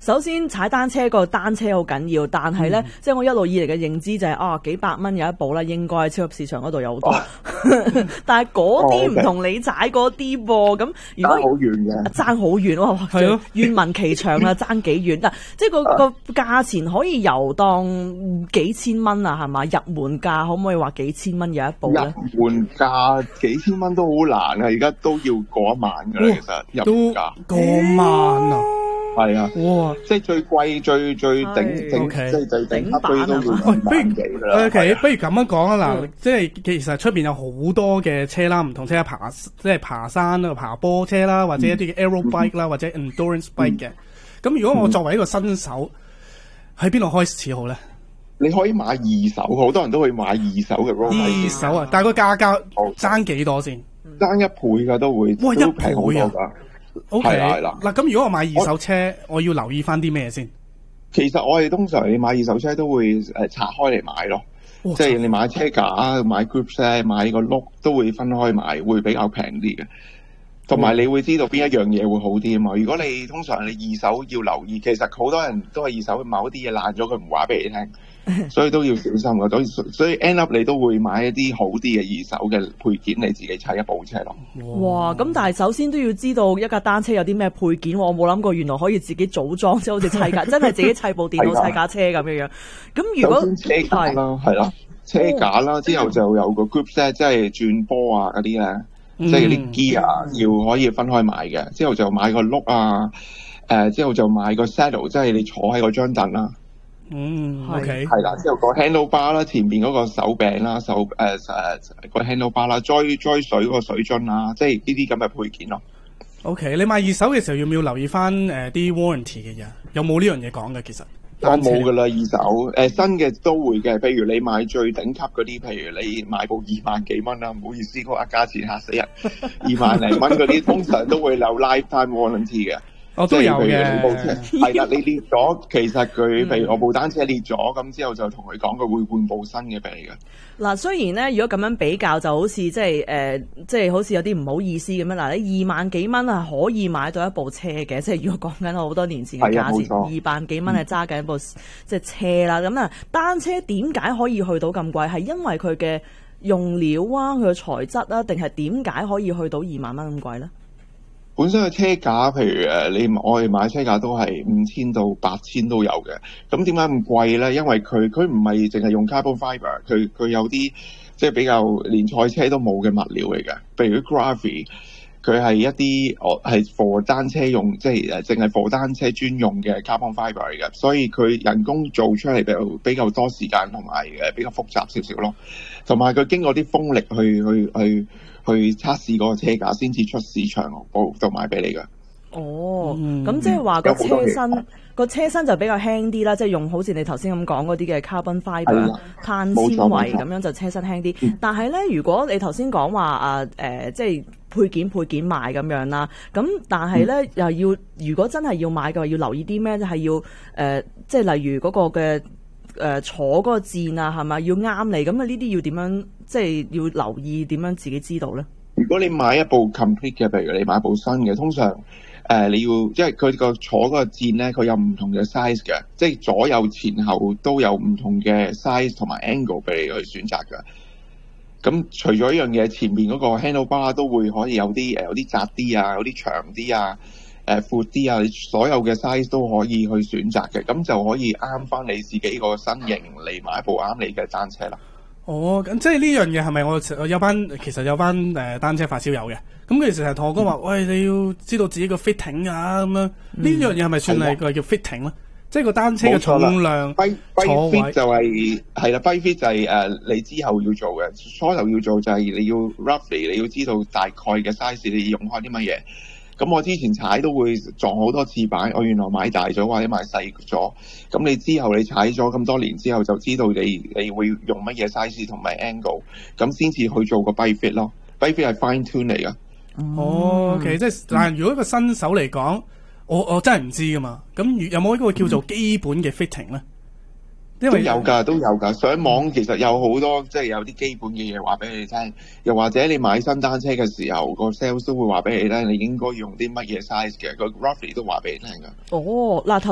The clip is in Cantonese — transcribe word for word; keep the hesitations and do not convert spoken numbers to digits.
首先踩單車個單車好緊要，但係咧，嗯、即係我一路以嚟嘅認知就係、是、啊幾百蚊有一部啦，應該喺超級市場嗰度有好多。哦、但係嗰啲唔同你踩嗰啲噃，咁如果爭好遠嘅， 爭好遠喎，係咯，願聞其詳啦，爭幾遠嗱，即係個個價錢可以由當幾千蚊啊，係嘛？入門價可唔可以話幾千蚊有一部咧？ 入門價幾千蚊都好難啊，而家都要過一萬㗎啦，其實入門價過萬啊！ 係啊， 哇！ 即係最貴、最最頂頂，即係最頂級嗰啲都要萬幾㗎啦。 O K，不如咁樣講啊嗱，即係其實出邊有好多嘅車啦，唔同車爬，即係爬山啦、爬坡車啦，或者一啲嘅 aero bike 啦，或者 endurance bike 嘅。咁如果我作為一個新手，喺邊度開始好咧？ 你可以買二手，好多人都會買二手嘅 road bike。 二手啊，但係個價格爭幾多先？ 爭一倍㗎都會， 哇！一倍啊！O K， 係啦， 嗱咁如果我買二手車，我，我要留意翻啲咩先？ 其實我哋通常你買二手車都會誒拆開嚟買咯，哦、即係你買車架、買 group set、買個轆都會分開買，會比較平啲嘅。同埋你會知道邊一樣嘢會好啲啊嘛。如果你通常你二手要留意，其實好多人都係二手某啲嘢爛咗，佢唔話俾你聽。所以都要小心㗎，所以所以 end up 你都會買一啲好啲嘅二手嘅配件，你自己砌一部車咯。 哇！咁但係首先都要知道一架單車有啲咩配件，我冇諗過原來可以自己組裝，即係好似砌架，真係自己砌部電腦砌架車咁樣樣。咁如果首先車架啦，係啦，車架啦，之後就有個 group set，即係轉波啊嗰啲咧，即係啲 gear 要可以分開買嘅。之後就買個轆啊，誒之後就買個 saddle，即係你坐喺嗰張凳啦。 嗯 ，OK， 係啦，之後個 handle bar 啦，前邊嗰個手柄啦，手誒誒個 handle bar 啦，追追水嗰個水樽啦，即係呢啲咁嘅配件咯。 OK，你買二手嘅時候要唔要留意翻誒啲 warranty 嘅嘢？有冇呢樣嘢講嘅？其實我冇噶啦，二手誒、呃、新嘅都會嘅，譬如你買最頂級嗰啲，譬如你買部二萬幾蚊啦，唔好意思，嗰個價錢嚇死人，二萬零蚊嗰啲通常都會有 lifetime warranty 嘅。 我都有嘅， 係啦，你裂咗，其實佢譬如我部單車裂咗，咁之後就同佢講，佢會換部新嘅俾你嘅。 嗱，雖然咧，如果咁樣比較，就好似即係誒，即係好似有啲唔好意思咁樣。嗱，你二萬幾蚊係可以買到一部車嘅，即係如果講緊好多年前嘅價錢，二萬幾蚊係揸緊一部即係車啦。咁啊，單車點解可以去到咁貴？係因為佢嘅用料啊，佢嘅材質啊，定係點解可以去到二萬蚊咁貴咧？ 本身嘅車架，譬如誒，你我哋買車架都係五千到八千都有嘅。咁點解咁貴咧？因為佢佢唔係淨係用 carbon fibre，佢佢有啲即係比較連賽車都冇嘅物料嚟嘅。譬如 Gravity，佢係一啲我係 for 單車用，即係誒淨係 for 單車專用嘅 carbon fibre 嚟嘅。所以佢人工做出嚟比較比較多時間，同埋誒比較複雜少少咯。同埋佢經過啲風力去去去。去去測試嗰個車架先至出市場報就賣俾你㗎。 哦，咁即係話個車身個車身就比較輕啲啦，即係用好似你頭先咁講嗰啲嘅 carbon fibre 碳纖維咁樣就車身輕啲。嗯、但係咧，如果你頭先講話啊誒，即係配件配件賣咁樣啦，咁但係咧、嗯、又要如果真係要買嘅話，要留意啲咩？就係要誒、呃，即係例如嗰個嘅。誒、呃、坐嗰個墊啊，係咪要啱你？咁啊呢啲要點樣？即係要留意點樣自己知道咧？ 如果你買一部 complete 嘅，譬如你買部新嘅，通常誒、呃、你要，即係佢個坐嗰個墊咧，佢有唔同嘅 size 嘅，即係左右前後都有唔同嘅 size 同埋 angle 俾你去選擇嘅。咁除咗一樣嘢，前面嗰個 handle bar 都會可以有啲誒有啲窄啲啊，有啲長啲啊。誒闊啲啊！所有嘅 size 都可以去選擇嘅，咁就可以啱翻你自己個身形嚟買一部啱你嘅單車啦。 哦，咁即係呢樣嘢係咪我有班其實有班誒、呃、單車發燒友嘅？咁佢成日同我講話，嗯、喂，你要知道自己個 fitting 啊咁樣。呢、嗯、樣嘢係咪算係個叫 fitting 咧？即係個單車嘅重量、 bike bike fit 就係係啦 bike fit 就係、是、誒、呃、你之後要做嘅。初頭要做就係你要 roughly 你要知道大概嘅 size 你用開啲乜嘢。咁我之前踩都會撞好多次板，我原來買大咗或者買細咗。咁你之後你踩咗咁多年之後，就知道你你會用乜嘢 size 同埋 angle， 咁先至去做個 bike fit 咯。bike fit 係 fine tune 嚟噶。 哦，OK，即係但係如果一個新手嚟講，我我真係唔知噶嘛。咁有冇一個叫做基本嘅 fitting 咧？因為都有㗎，都有㗎。上網其實有好多，即係有啲基本嘅嘢話俾你聽。又或者你買新單車嘅時候，個 sales 都會話俾你聽，你應該用啲乜嘢 size 嘅。個 roughly 都話俾你聽㗎。 哦，嗱。